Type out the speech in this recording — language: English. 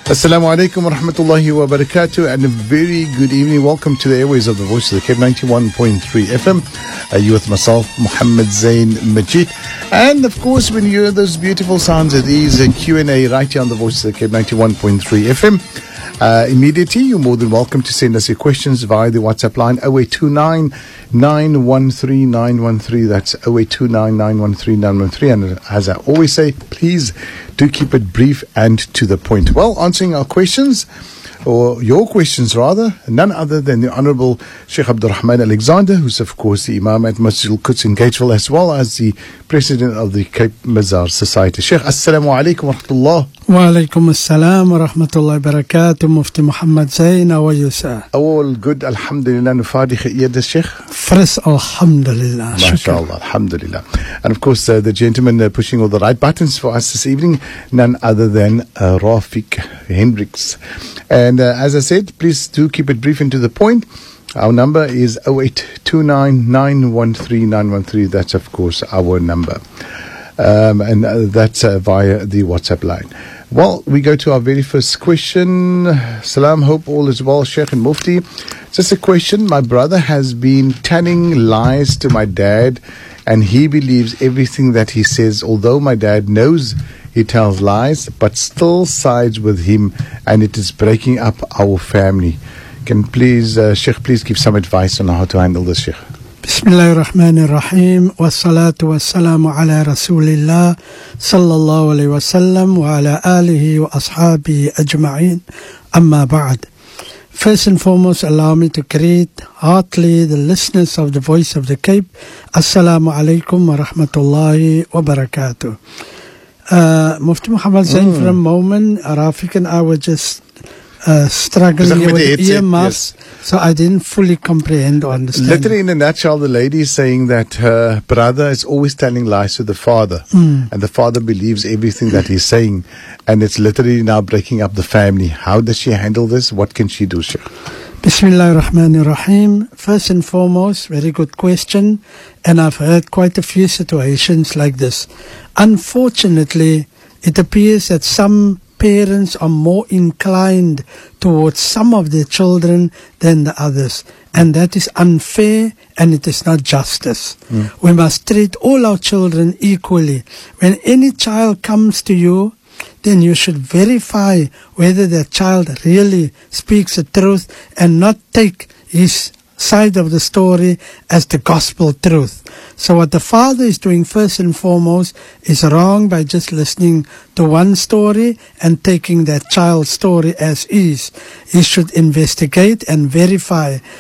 Assalamu alaikum wa rahmatullahi wa barakatuh, and a very good evening. Welcome to the airways of the Voice of the Cape 91.3 FM. You with myself, Muhammad Zain Majid. And of course, when you hear those beautiful sounds, it is a Q&A right here on the Voice of the Cape 91.3 FM. Immediately, you're more than welcome to send us your questions via the WhatsApp line 0829 913 913. That's 0829 913 913. And as I always say, please do keep it brief and to the point. Well, answering our questions, or your questions rather, none other than the Honorable Sheikh Abdul Rahman Alexander, who's of course the Imam at Masjid Al-Quds in Gatesville, as well as the President of the Cape Mazar Society. Sheikh, Assalamu alaikum wa rahmatullah. Wa alaikum assalam wa rahmatullahi wa barakatuh. Mufti Muhammad Zain, how are you, sir? All good, alhamdulillah. Nufadi khiyad, Sheikh. Fris, alhamdulillah. MashaAllah, alhamdulillah. And of course, the gentleman pushing all the right buttons for us this evening, none other than Rafiq Hendricks. And as I said, please do keep it brief and to the point. Our number is 0829 913 913. That's, of course, our number. And that's via the WhatsApp line. Well, we go to our very first question. Salam, hope all is well, Sheikh and Mufti. Just a question. My brother has been telling lies to my dad, and he believes everything that he says, although my dad knows he tells lies, but still sides with him, and it is breaking up our family. Can please, Sheikh, please give some advice on how to handle this, Sheikh? Bismillahirrahmanirrahim. Wassalatu wassalamu ala Rasulillah sallallahu alayhi wa sallam wa ala alihi wa ashabihi ajma'in. Amma ba'd. First and foremost, allow me to greet heartily the listeners of the Voice of the Cape. Assalamu alaikum wa rahmatullahi wa barakatuh. Mufti Muhammad Zain, for a moment, Rafiq and I were just struggling with the earmuffs, so I didn't fully comprehend or understand. Literally, in a nutshell, the lady is saying that her brother is always telling lies to the father, and the father believes everything that he's saying, and it's literally now breaking up the family. How does she handle this? What can she do, Sheikh? Bismillahirrahmanirrahim. First and foremost, very good question, and I've heard quite a few situations like this. Unfortunately, it appears that some parents are more inclined towards some of their children than the others, and that is unfair, and it is not justice. We must treat all our children equally. When any child comes to you, then you should verify whether that child really speaks the truth and not take his side of the story as the gospel truth. So what the father is doing first and foremost is wrong by just listening to one story and taking that child's story as is. He should investigate and verify